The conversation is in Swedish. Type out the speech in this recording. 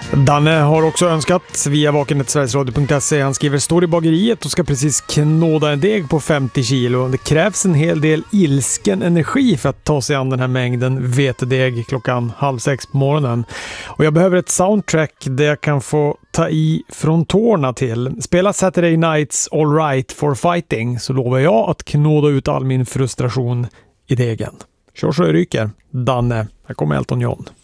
Danne har också önskat via vakenhetsverigesradio.se. Han skriver: står i bageriet och ska precis knåda en deg på 50 kilo. Det krävs en hel del ilsken energi för att ta sig an den här mängden vetedeg klockan 5:30 på morgonen. Och jag behöver ett soundtrack där jag kan få ta i från tårna till. Spela Saturday Nights All Right for Fighting, så lovar jag att knåda ut all min frustration i degen. Kör så jag ryker. Danne, här kommer Elton John.